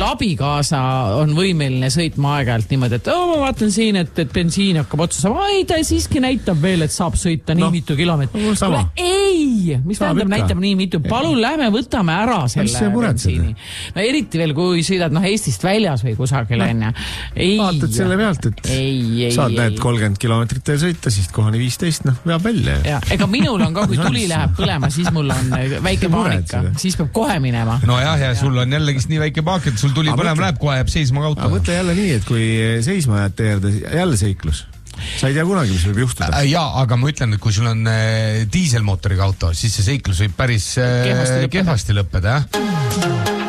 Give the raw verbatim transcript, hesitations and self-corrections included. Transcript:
mul abikaasa on võimeline sõitma aeg-ajalt niimoodi, et oh, ma vaatan siin, et, et bensiin hakkab otsa saama. Ai, ta siiski näitab veel, et saab sõita nii no, mitu kilomeetrit. Ei, mis tähendab näitab nii mitu? Palun lähme võtame ära selle bensiini. No eriti veel, kui sõidad noh, Eestist väljas või kusagil no. enne. Vaatad selle pealt, et ei, ei, saad näed kolmkümmend kilomeetrit teil sõita, siis kohani viisteist, noh, veab välja. Ja, ega minul on ka, kui tuli läheb põlema, siis mul on väike paanika. Siis peab kohe minema. No jah, ja sul on jällegi nii väike paak, et sul tuli põlema läheb, kohe jääb seisma auto. Aga mõtle jälle nii, et kui seisma jääd teerde, jälle seiklus. Sa ei tea kunagi, mis võib juhtuda. Jaa, aga ma ütlen, et kui sul on diiselmootoriga auto, siis see seiklus võib päris kehvasti lõppeda.